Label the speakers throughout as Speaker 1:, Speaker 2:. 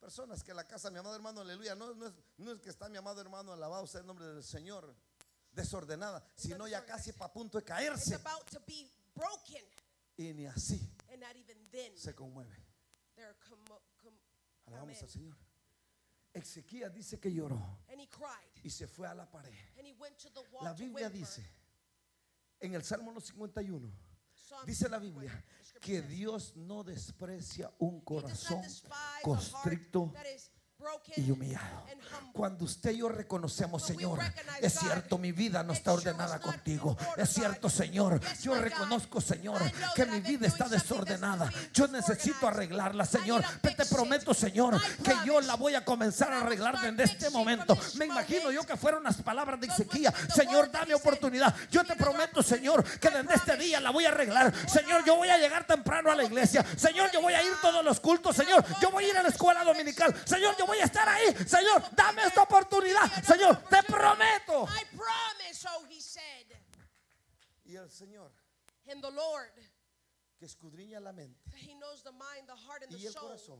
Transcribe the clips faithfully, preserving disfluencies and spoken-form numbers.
Speaker 1: personas que la casa, mi amado hermano, aleluya, no, no, es, no es que está mi amado hermano, alabado sea el nombre del Señor, desordenada, sino ya casi para punto de
Speaker 2: It's
Speaker 1: caerse.
Speaker 2: about to be broken.
Speaker 1: Y ni así
Speaker 2: And not even then.
Speaker 1: se conmueve.
Speaker 2: They're commo- com-
Speaker 1: Alabamos
Speaker 2: amen.
Speaker 1: al Señor. Ezequías dice que lloró
Speaker 2: And he cried.
Speaker 1: y se fue a la pared.
Speaker 2: And he went to the wall
Speaker 1: La
Speaker 2: to
Speaker 1: Biblia
Speaker 2: whimper.
Speaker 1: dice en el Salmo cincuenta y uno,
Speaker 2: Psalm
Speaker 1: dice la
Speaker 2: fifty-one,
Speaker 1: Biblia
Speaker 2: the scripture
Speaker 1: que
Speaker 2: says,
Speaker 1: Dios no desprecia un
Speaker 2: He does
Speaker 1: corazón
Speaker 2: not despise a heart
Speaker 1: constricto
Speaker 2: that is broken
Speaker 1: y humillado.
Speaker 2: and humble.
Speaker 1: Cuando usted y yo reconocemos,
Speaker 2: When we
Speaker 1: Señor,
Speaker 2: recognize
Speaker 1: es
Speaker 2: God,
Speaker 1: cierto, mi vida no
Speaker 2: it
Speaker 1: está
Speaker 2: sure
Speaker 1: ordenada
Speaker 2: is not
Speaker 1: contigo.
Speaker 2: in order,
Speaker 1: Es cierto,
Speaker 2: God.
Speaker 1: Señor,
Speaker 2: Yes,
Speaker 1: yo
Speaker 2: my God.
Speaker 1: reconozco, Señor,
Speaker 2: I know
Speaker 1: que
Speaker 2: that
Speaker 1: mi
Speaker 2: I've been
Speaker 1: vida está
Speaker 2: doing something
Speaker 1: desordenada.
Speaker 2: that's
Speaker 1: Yo
Speaker 2: being
Speaker 1: necesito
Speaker 2: disorganized.
Speaker 1: arreglarla,
Speaker 2: I
Speaker 1: Señor.
Speaker 2: need to
Speaker 1: Pero te
Speaker 2: fix it.
Speaker 1: prometo, Señor,
Speaker 2: I
Speaker 1: que yo
Speaker 2: promise
Speaker 1: la voy a comenzar a
Speaker 2: that I will
Speaker 1: arreglar
Speaker 2: start
Speaker 1: desde este
Speaker 2: fixing from
Speaker 1: momento.
Speaker 2: this
Speaker 1: Me imagino
Speaker 2: moment.
Speaker 1: yo que fueron las palabras de
Speaker 2: Those must
Speaker 1: Ezequías.
Speaker 2: be the
Speaker 1: Señor,
Speaker 2: words that
Speaker 1: dame
Speaker 2: he said.
Speaker 1: oportunidad. Yo
Speaker 2: Give
Speaker 1: te
Speaker 2: me the
Speaker 1: prometo,
Speaker 2: opportunity.
Speaker 1: Señor, que
Speaker 2: I
Speaker 1: desde este
Speaker 2: promise.
Speaker 1: día la voy a arreglar. Señor, yo voy a llegar temprano a la iglesia. Señor, yo voy a ir todos los cultos. Señor, yo voy a ir a la escuela dominical. Señor, yo voy a estar ahí. Señor, dame esta oportunidad. Señor, te prometo.
Speaker 2: I promise, so he said.
Speaker 1: Y el Señor,
Speaker 2: And the Lord,
Speaker 1: que escudriña la mente
Speaker 2: that he knows the mind, the heart, and the
Speaker 1: y el
Speaker 2: soul.
Speaker 1: corazón,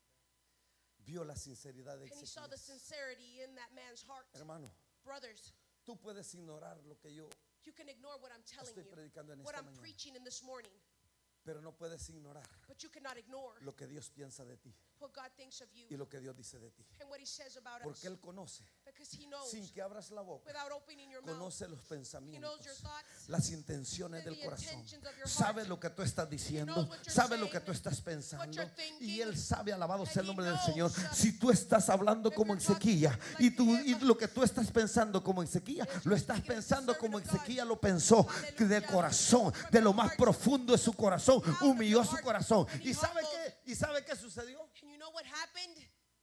Speaker 1: vio la sinceridad de
Speaker 2: And he saw the
Speaker 1: Ezequías.
Speaker 2: sincerity in that man's heart.
Speaker 1: Hermano,
Speaker 2: Brothers,
Speaker 1: tú puedes ignorar lo que yo
Speaker 2: you can ignore what I'm telling
Speaker 1: estoy
Speaker 2: you,
Speaker 1: predicando en
Speaker 2: what
Speaker 1: esta
Speaker 2: I'm
Speaker 1: mañana,
Speaker 2: preaching in this morning,
Speaker 1: pero no puedes ignorar
Speaker 2: but you cannot ignore
Speaker 1: lo que Dios piensa de ti
Speaker 2: what God thinks of you
Speaker 1: y lo que Dios dice de ti,
Speaker 2: and what he says about us.
Speaker 1: porque Él conoce,
Speaker 2: Because he knows,
Speaker 1: sin que abras la boca,
Speaker 2: without opening your mouth,
Speaker 1: conoce los
Speaker 2: he knows
Speaker 1: pensamientos,
Speaker 2: your thoughts,
Speaker 1: las intenciones
Speaker 2: and
Speaker 1: del
Speaker 2: the
Speaker 1: corazón,
Speaker 2: intentions of your
Speaker 1: sabe
Speaker 2: heart.
Speaker 1: lo que tú estás diciendo,
Speaker 2: knows what you're
Speaker 1: sabe lo que
Speaker 2: saying,
Speaker 1: tú estás
Speaker 2: what
Speaker 1: pensando,
Speaker 2: you're thinking,
Speaker 1: y Él sabe, alabado
Speaker 2: and
Speaker 1: sea el
Speaker 2: he
Speaker 1: nombre del
Speaker 2: knows
Speaker 1: Señor.
Speaker 2: that
Speaker 1: Si tú estás hablando
Speaker 2: if
Speaker 1: como
Speaker 2: you're talking
Speaker 1: Ezequías
Speaker 2: like
Speaker 1: y, tú,
Speaker 2: him,
Speaker 1: y lo que tú estás pensando como Ezequías,
Speaker 2: if
Speaker 1: lo
Speaker 2: you're
Speaker 1: estás
Speaker 2: speaking as a
Speaker 1: pensando
Speaker 2: servant
Speaker 1: como
Speaker 2: of God,
Speaker 1: Ezequías lo pensó, que de
Speaker 2: hallelujah,
Speaker 1: corazón,
Speaker 2: from
Speaker 1: de
Speaker 2: your
Speaker 1: lo más
Speaker 2: heart,
Speaker 1: profundo de su corazón,
Speaker 2: out of
Speaker 1: humilló
Speaker 2: your
Speaker 1: su
Speaker 2: heart,
Speaker 1: corazón.
Speaker 2: and he
Speaker 1: ¿Y sabe
Speaker 2: humbled.
Speaker 1: qué? ¿Y sabe qué sucedió?
Speaker 2: And you know what happened?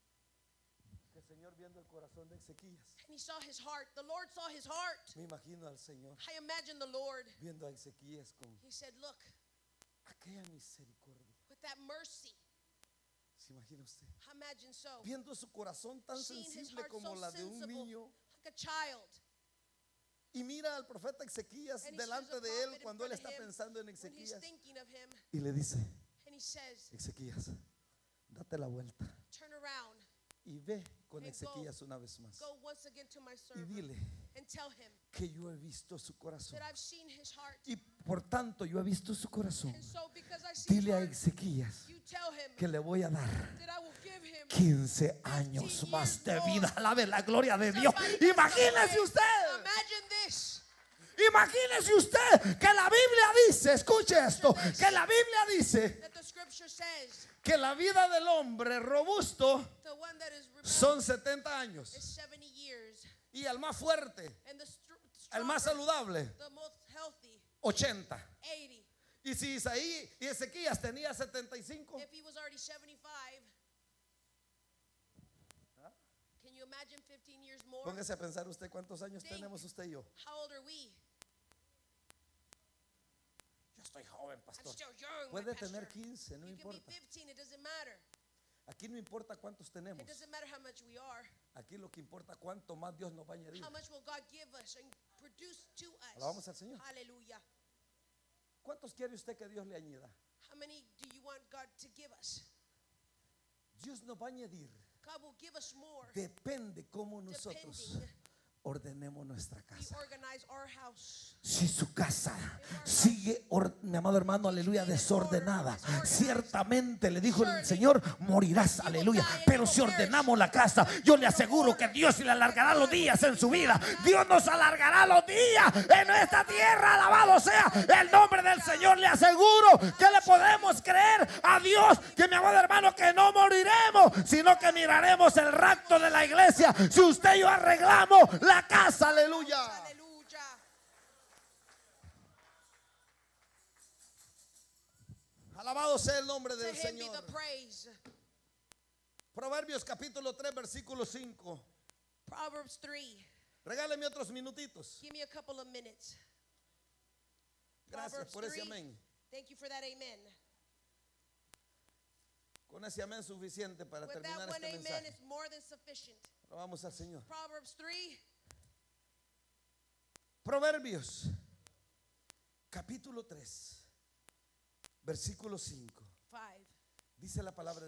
Speaker 1: Que el Señor, viendo el corazón de Ezequías,
Speaker 2: And he saw his heart. The Lord saw his heart.
Speaker 1: me imagino al Señor
Speaker 2: I imagine the Lord.
Speaker 1: viendo a Ezequías con
Speaker 2: He said, look,
Speaker 1: aquella misericordia.
Speaker 2: with that mercy,
Speaker 1: ¿Se imagina usted?
Speaker 2: imagine so,
Speaker 1: Viendo su corazón tan
Speaker 2: seeing his
Speaker 1: sensible
Speaker 2: heart
Speaker 1: como
Speaker 2: so
Speaker 1: la de un
Speaker 2: sensible,
Speaker 1: niño.
Speaker 2: like a child.
Speaker 1: Y mira al profeta Ezequías
Speaker 2: And he
Speaker 1: delante
Speaker 2: sees a
Speaker 1: de él
Speaker 2: prophet in
Speaker 1: cuando él
Speaker 2: front of
Speaker 1: está
Speaker 2: him
Speaker 1: pensando en
Speaker 2: When he's
Speaker 1: Ezequías.
Speaker 2: thinking of him,
Speaker 1: Y le dice,
Speaker 2: and he says,
Speaker 1: Ezequías, date la vuelta
Speaker 2: turn around,
Speaker 1: y ve con
Speaker 2: And go.
Speaker 1: Ezequías una vez más.
Speaker 2: go once again to my
Speaker 1: Y
Speaker 2: servant,
Speaker 1: dile
Speaker 2: and tell him
Speaker 1: que yo he visto su corazón.
Speaker 2: that I've seen his heart.
Speaker 1: Y por tanto yo he visto su corazón.
Speaker 2: And so because I see his
Speaker 1: Dile a
Speaker 2: heart,
Speaker 1: Ezequías
Speaker 2: you tell him
Speaker 1: que le voy a dar
Speaker 2: that I will give him
Speaker 1: quince años más de vida. Alabe la gloria de Dios. Imagínese usted.
Speaker 2: Imagine this.
Speaker 1: Imagínese usted que la Biblia dice, escuche esto, que la Biblia dice
Speaker 2: That the scripture says
Speaker 1: que la vida del hombre robusto
Speaker 2: the one that is rebellious
Speaker 1: son setenta años
Speaker 2: is seventy years,
Speaker 1: y el más fuerte,
Speaker 2: and the str-
Speaker 1: el más
Speaker 2: stronger,
Speaker 1: saludable,
Speaker 2: the most healthy,
Speaker 1: ochenta.
Speaker 2: eighty.
Speaker 1: Y si Isaí y Ezequías tenía setenta y cinco,
Speaker 2: If he was already seventy-five, can you imagine fifteen years more?
Speaker 1: póngase a pensar usted cuántos años
Speaker 2: Think.
Speaker 1: tenemos usted y yo.
Speaker 2: How old are we?
Speaker 1: Yo estoy joven,
Speaker 2: I'm
Speaker 1: pastor.
Speaker 2: still young. my
Speaker 1: Puede
Speaker 2: pastor.
Speaker 1: tener quince, no
Speaker 2: You can be
Speaker 1: importa.
Speaker 2: fifteen, it doesn't matter.
Speaker 1: Aquí no importa cuántos tenemos.
Speaker 2: It doesn't matter how much we are.
Speaker 1: Aquí lo que importa cuánto más Dios nos va a añadir.
Speaker 2: How much will God give us and produce to us?
Speaker 1: Alabamos al Señor.
Speaker 2: Hallelujah.
Speaker 1: ¿Cuántos quiere usted que Dios le añada?
Speaker 2: How many do you want God to give us?
Speaker 1: Dios nos va a añadir.
Speaker 2: God will give us more.
Speaker 1: Depende cómo nosotros
Speaker 2: Depending
Speaker 1: ordenemos nuestra
Speaker 2: we
Speaker 1: casa.
Speaker 2: organize our house.
Speaker 1: Si su casa sigue, or- mi amado hermano, aleluya, desordenada, ciertamente le dijo el Señor, morirás, aleluya. Pero si ordenamos la casa, yo le aseguro que Dios le alargará los días en su vida. Dios nos alargará los días en nuestra tierra. Alabado sea el nombre del Señor. Le aseguro que le podemos creer a Dios, que mi amado hermano, que no moriremos, sino que miraremos el rapto de la iglesia. Si usted y yo arreglamos la casa, aleluya.
Speaker 2: Hallelujah.
Speaker 1: Alabado sea el nombre
Speaker 2: To
Speaker 1: del
Speaker 2: him be
Speaker 1: Señor.
Speaker 2: the praise.
Speaker 1: Proverbios capítulo tres, versículo cinco.
Speaker 2: Proverbs three.
Speaker 1: Regáleme otros minutitos.
Speaker 2: Give me a couple of minutes.
Speaker 1: Gracias
Speaker 2: Proverbs
Speaker 1: por ese
Speaker 2: three.
Speaker 1: amén.
Speaker 2: Thank you for that amen.
Speaker 1: Con ese amén suficiente para
Speaker 2: With
Speaker 1: terminar
Speaker 2: that one
Speaker 1: este
Speaker 2: amen,
Speaker 1: mensaje.
Speaker 2: it's more than sufficient.
Speaker 1: Vamos al Señor.
Speaker 2: Proverbs three.
Speaker 1: Proverbios capítulo tres, versículo cinco.
Speaker 2: five.
Speaker 1: Dice la palabra